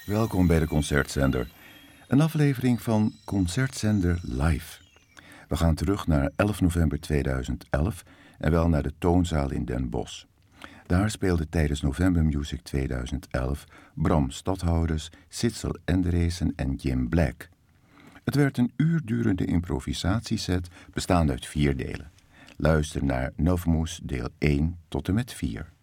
Welkom bij de Concertzender. Een aflevering van Concertzender Live. We gaan terug naar 11 november 2011 en wel naar de Toonzaal in Den Bosch. Daar speelde tijdens November Music 2011 Bram Stadhouders, Sitzel Endresen en Jim Black. Het werd een uur durende improvisatieset bestaande uit 4 delen. Luister naar Novmoes deel 1 tot en met 4.